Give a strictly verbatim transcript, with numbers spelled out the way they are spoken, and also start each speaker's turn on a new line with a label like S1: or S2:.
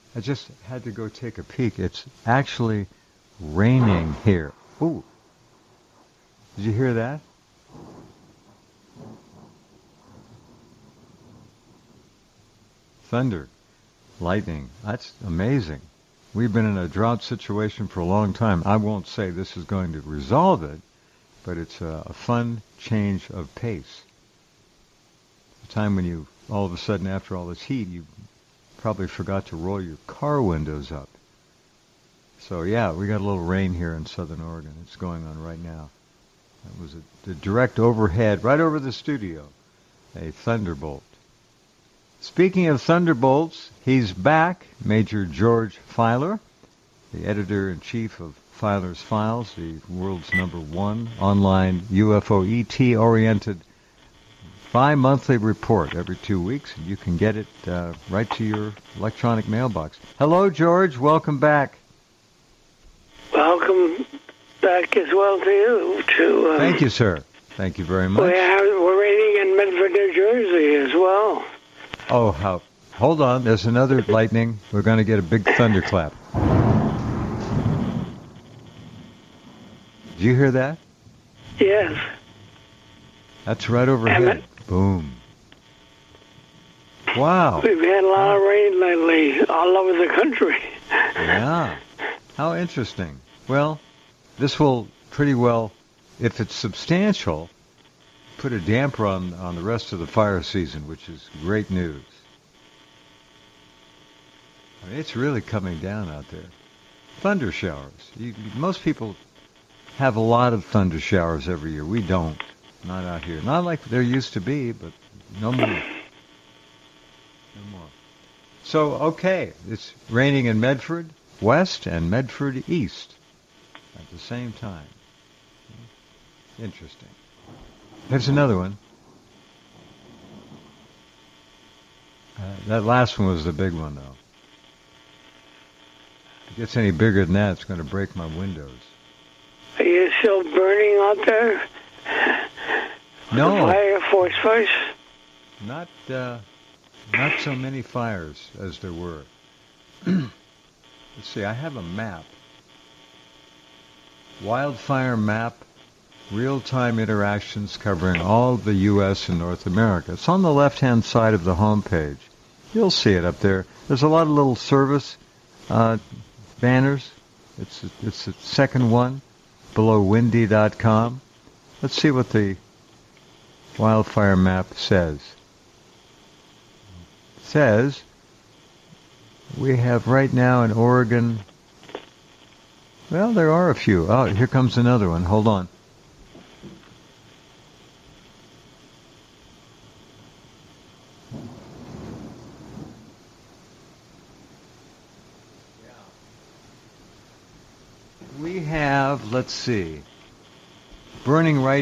S1: I just had to go take a peek. It's actually raining here. Ooh. Did you hear that? Thunder, lightning. That's amazing. We've been in a drought situation for a long time. I won't say this is going to resolve it, but it's a, a fun change of pace. A time when you, all of a sudden, after all this heat, you probably forgot to roll your car windows up. So yeah, we got a little rain here in Southern Oregon. It's going on right now. That was a, the direct overhead, right over the studio, a thunderbolt. Speaking of thunderbolts, he's back, Major George Filer, the editor-in-chief of Filer's Files, the world's number one online U F O E T-oriented bi-monthly report every two weeks, and you can get it uh, right to your electronic mailbox. Hello, George. Welcome back.
S2: Welcome back as well to you. To um,
S1: Thank you, sir. Thank you very much.
S2: We have, we're raining in Medford, New Jersey as well.
S1: Oh, how... Hold on. There's another lightning. We're going to get a big thunderclap. Did you hear that?
S2: Yes.
S1: That's right overhead. Boom. Wow.
S2: We've had a lot of rain lately all over the country.
S1: Yeah. How interesting. Well, this will pretty well, if it's substantial, put a damper on, on the rest of the fire season, which is great news. I mean, it's really coming down out there. Thunder showers. You, most people have a lot of thunder showers every year. We don't. Not out here. Not like there used to be, but no more. No more. So, okay, it's raining in Medford West and Medford East at the same time. Interesting. There's another one. Uh, that last one was the big one, though. If it gets any bigger than that, it's going to break my windows.
S2: Are you still burning out there?
S1: No.
S2: The fire, forest fires?
S1: Not, uh, not so many fires as there were. Let's see, I have a map. Wildfire map, real-time interactions covering all of the U S and North America. It's on the left-hand side of the home page. You'll see it up there. There's a lot of little service uh, banners. It's it's the second one below windy dot com. Let's see what the wildfire map says. It says we have right now in Oregon, well, there are a few. Oh, here comes another one. Hold on. We have, let's see, burning right